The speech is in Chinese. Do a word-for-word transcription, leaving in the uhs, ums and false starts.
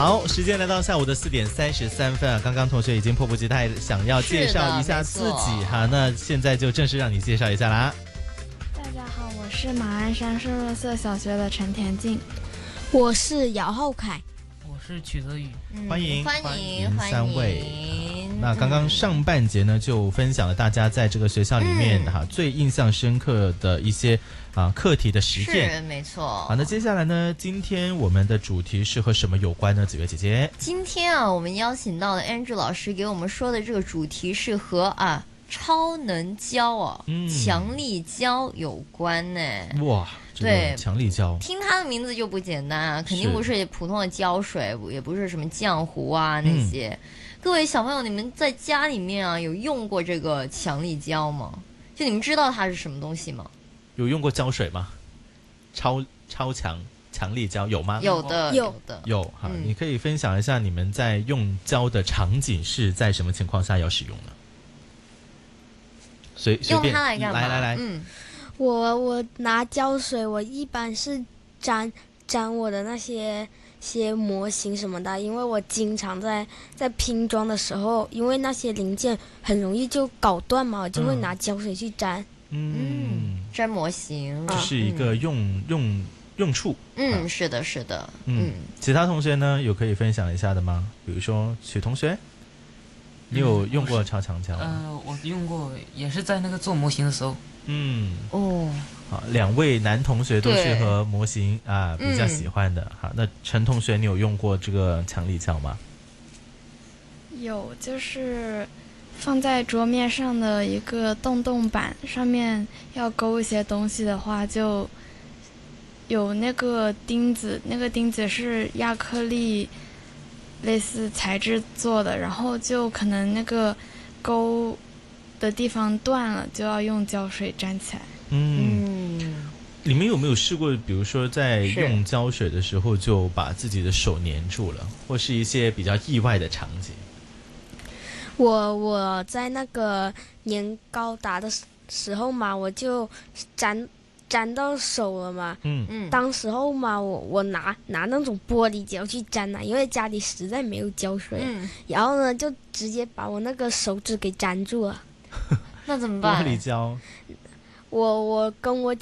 好，时间来到下午的四点三十三分啊！刚刚同学已经迫不及待想要介绍一下自己哈，那现在就正式让你介绍一下啦。 大家好，我是马鞍山圣若瑟小学的陈田静。 我是姚浩凯。 我是曲泽宇。 嗯、欢迎欢迎三位。那刚刚上半节呢，就分享了大家在这个学校里面哈、嗯、最印象深刻的一些啊课题的实践， 是没错。 好，那接下来呢，今天我们的主题是和什么有关呢？子月姐姐， 今天啊，我们邀请到了 Andrew 老师给我们说的这个主题是和啊超能胶哦，嗯、强力胶有关呢。 哇，对，强力胶， 听它的名字就不简单啊，肯定不是普通的胶水，也不是什么浆糊啊那些。嗯，各位小朋友，你们在家里面啊有用过这个强力胶吗？就你们知道它是什么东西吗？ 有用过胶水吗？超超强强力胶有吗？ 有的， 有的， 有哈、嗯。你可以分享一下你们在用胶的场景是在什么情况下要使用呢？随随便用它来干嘛？ 来来来， 嗯， 我我拿胶水，我一般是沾沾我的那些。些模型什么的，因为我经常在在拼装的时候，因为那些零件很容易就搞断嘛，我就会拿胶水去沾。 嗯， 嗯粘模型， 这是一个用、嗯、用用处。 嗯，是的，是的。 嗯，嗯其他同学呢，有可以分享一下的吗？比如说许同学，你有用过超强胶吗？ 呃，我用过，也是在那个做模型的时候。 嗯， 哦。 好，两位男同学都是和模型啊比较喜欢的。嗯、好，那陈同学，你有用过这个强力胶吗？ 有，就是放在桌面上的一个洞洞板上面，要勾一些东西的话，就有那个钉子，那个钉子是亚克力类似材质做的，然后就可能那个勾的地方断了，就要用胶水粘起来。 嗯，嗯你们有没有试过，比如说在用胶水的时候就把自己的手粘住了，或是一些比较意外的场景？ 我我在那个粘高达的时候嘛，我就粘粘到手了嘛。嗯嗯。当时候嘛，我我拿拿那种玻璃胶去粘呐、啊，因为家里实在没有胶水。嗯。然后呢，就直接把我那个手指给粘住了。 那怎么办？ 玻璃胶。 我我跟我